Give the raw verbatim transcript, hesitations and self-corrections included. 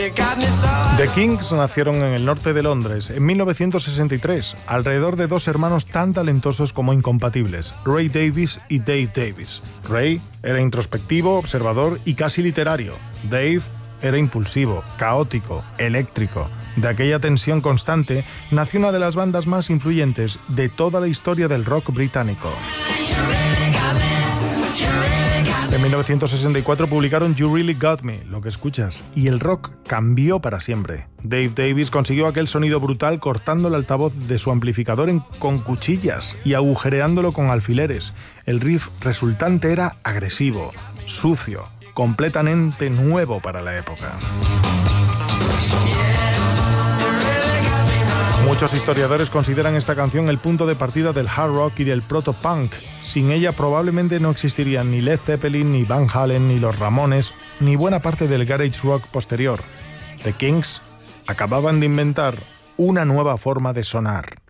The Kinks nacieron en el norte de Londres en mil novecientos sesenta y tres, alrededor de dos hermanos tan talentosos como incompatibles, Ray Davies y Dave Davies. Ray era introspectivo, observador y casi literario. Dave era impulsivo, caótico, eléctrico. De aquella tensión constante nació una de las bandas más influyentes de toda la historia del rock británico. En mil novecientos sesenta y cuatro publicaron You Really Got Me, lo que escuchas, y el rock cambió para siempre. Dave Davies consiguió aquel sonido brutal cortando el altavoz de su amplificador en, con cuchillas y agujereándolo con alfileres. El riff resultante era agresivo, sucio, completamente nuevo para la época. Muchos historiadores consideran esta canción el punto de partida del hard rock y del proto-punk. Sin ella probablemente no existirían ni Led Zeppelin, ni Van Halen, ni los Ramones, ni buena parte del garage rock posterior. The Kinks acababan de inventar una nueva forma de sonar.